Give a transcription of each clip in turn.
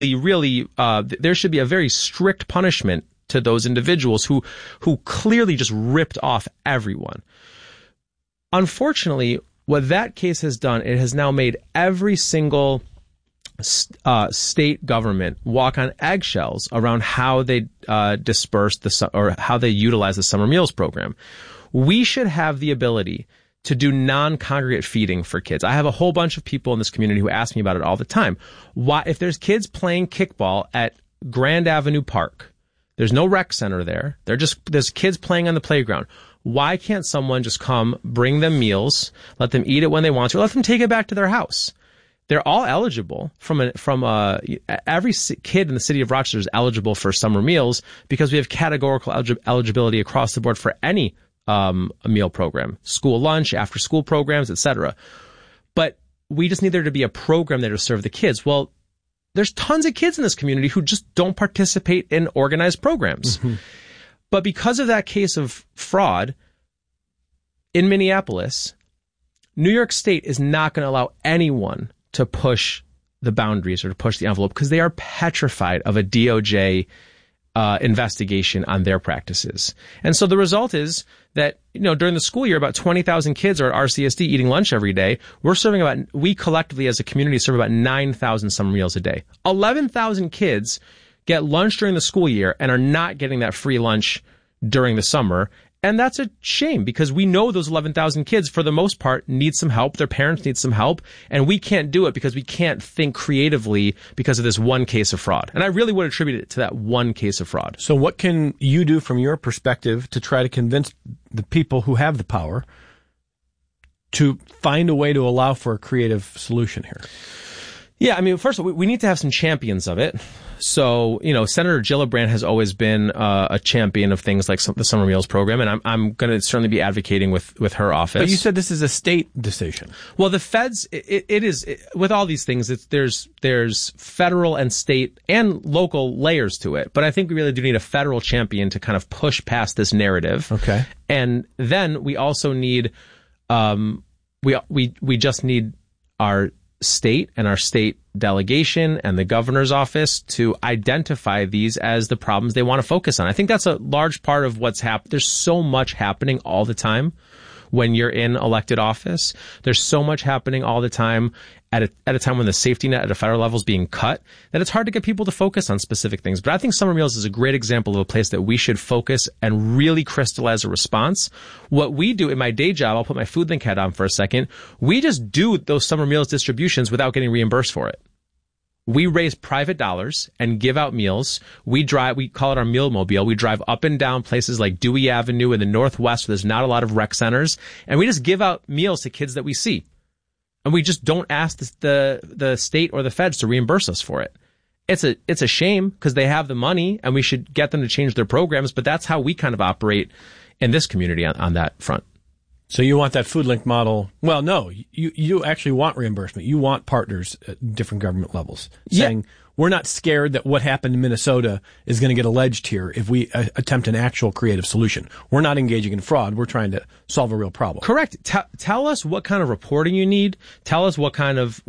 really, there should be a very strict punishment to those individuals who clearly just ripped off everyone. Unfortunately, what that case has done, it has now made every single state government walk on eggshells around how they disperse or how they utilize the summer meals program. We should have the ability to do non-congregate feeding for kids. I have a whole bunch of people in this community who ask me about it all the time. Why, if there's kids playing kickball at Grand Avenue Park, there's no rec center there. There's kids playing on the playground. Why can't someone just come, bring them meals, let them eat it when they want to, or let them take it back to their house? They're all eligible every kid in the city of Rochester is eligible for summer meals because we have categorical eligibility across the board for any a meal program, school lunch, after school programs, etc. But we just need there to be a program there to serve the kids. Well, there's tons of kids in this community who just don't participate in organized programs. Mm-hmm. But because of that case of fraud in Minneapolis, New York State is not going to allow anyone to push the boundaries or to push the envelope because they are petrified of a DOJ investigation on their practices. And so the result is that, during the school year, about 20,000 kids are at RCSD eating lunch every day. We collectively as a community serve about 9,000 summer meals a day. 11,000 kids get lunch during the school year and are not getting that free lunch during the summer. And that's a shame because we know those 11,000 kids, for the most part, need some help. Their parents need some help. And we can't do it because we can't think creatively because of this one case of fraud. And I really would attribute it to that one case of fraud. So what can you do from your perspective to try to convince the people who have the power to find a way to allow for a creative solution here? Yeah, first of all, we need to have some champions of it. So, Senator Gillibrand has always been a champion of things like the summer meals program, and I'm going to certainly be advocating with her office. But you said this is a state decision. Well, the feds, it is with all these things. There's federal and state and local layers to it. But I think we really do need a federal champion to kind of push past this narrative. Okay, and then we also need, we just need our state and our state delegation and the governor's office to identify these as the problems they want to focus on. I think that's a large part of what's happened. There's so much happening all the time when you're in elected office. There's so much happening all the time at a time when the safety net at a federal level is being cut that it's hard to get people to focus on specific things. But I think summer meals is a great example of a place that we should focus and really crystallize a response. What we do in my day job, I'll put my FoodLink hat on for a second. We just do those summer meals distributions without getting reimbursed for it. We raise private dollars and give out meals. We call it our meal mobile. We drive up and down places like Dewey Avenue in the Northwest where there's not a lot of rec centers. And we just give out meals to kids that we see. And we just don't ask the state or the feds to reimburse us for it. It's a shame because they have the money and we should get them to change their programs. But that's how we kind of operate in this community on that front. So you want that FoodLink model? Well, no, you actually want reimbursement. You want partners at different government levels saying, we're not scared that what happened in Minnesota is going to get alleged here if we attempt an actual creative solution. We're not engaging in fraud. We're trying to solve a real problem. Correct. Tell us what kind of reporting you need. Tell us what kind of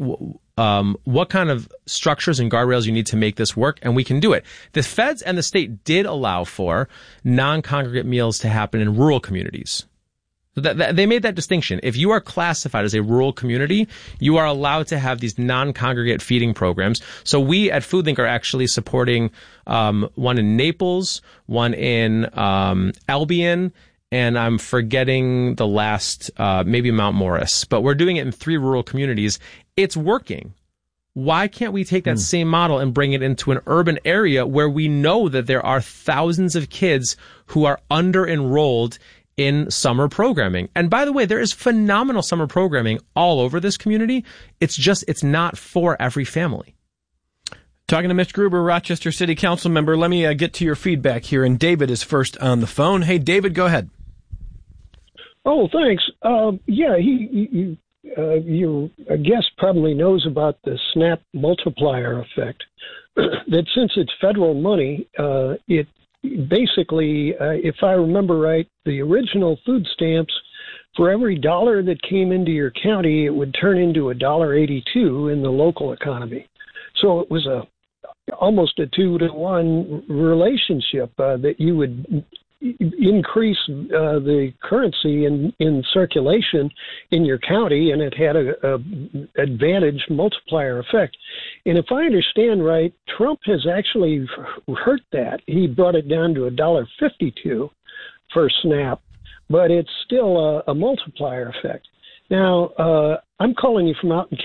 structures and guardrails you need to make this work, and we can do it. The feds and the state did allow for non-congregate meals to happen in rural communities. They made that distinction. If you are classified as a rural community, you are allowed to have these non-congregate feeding programs. So we at FoodLink are actually supporting one in Naples, one in Albion, and I'm forgetting the last, maybe Mount Morris. But we're doing it in 3 rural communities. It's working. Why can't we take that same model and bring it into an urban area where we know that there are thousands of kids who are under-enrolled in summer programming? And by the way, there is phenomenal summer programming all over this community. It's not for every family. Talking to Mitch Gruber, Rochester City Council member. Let me get to your feedback here. And David is first on the phone. Hey, David, go ahead. Oh, thanks. Your guest probably knows about the SNAP multiplier effect. That since it's federal money, it basically, if I remember right, the original food stamps, for every dollar that came into your county, it would turn into $1.82 in the local economy. So it was a almost a 2-to-1 relationship that you would increase the currency in circulation in your county, and it had a advantage multiplier effect. And if I understand right, Trump has actually hurt that. He brought it down to $1.52 for SNAP, but it's still a multiplier effect. Now, I'm calling you from out in